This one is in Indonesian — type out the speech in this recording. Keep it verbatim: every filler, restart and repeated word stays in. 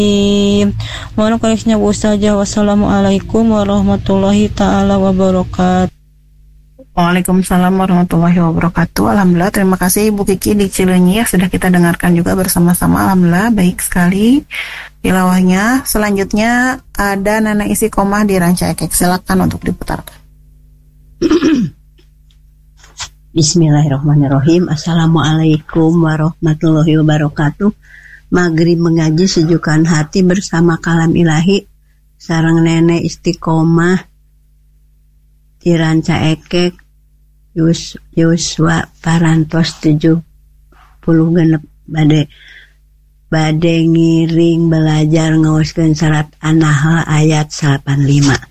Mohon koreksinya Bu Ustazah. Wassalamualaikum warahmatullahi taala wabarakatuh. Waalaikumsalam warahmatullahi wabarakatuh. Alhamdulillah, terima kasih Ibu Kiki di Cileunyi, sudah kita dengarkan juga bersama-sama. Alhamdulillah, baik sekali tilawahnya. Selanjutnya ada Nana Istiqomah di Ranca Ekek. Silakan untuk diputarkan. Bismillahirrahmanirrahim. Assalamualaikum warahmatullahi wabarakatuh. Maghrib mengaji sejukkan hati bersama kalam ilahi sareng Nenek Istiqomah di Ranca Ekek Yus, Yuswa Parantos tujuh puluh genep bade bade ngiring belajar ngaoskeun surat An-Nahl ayat delapan puluh lima.